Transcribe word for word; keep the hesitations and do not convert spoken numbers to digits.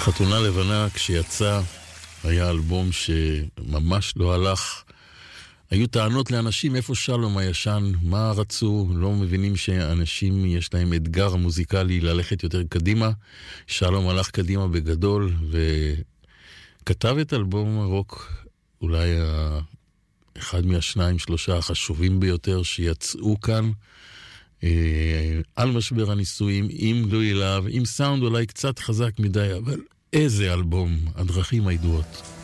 חתונה לבנה כשיצא היה אלבום שממש לא הלך. היו טענות לאנשים איפה שלום הישן, מה רצו, לא מבינים שאנשים יש להם אתגר מוזיקלי ללכת יותר קדימה. שלום הלך קדימה בגדול וכתב את אלבום הרוק אולי אחד מהשניים שלושה החשובים ביותר שיצאו כאן על משבר הנישואים, עם לואי להב, עם סאונד אולי קצת חזק מדי, אבל איזה אלבום, הדרכים הידועות.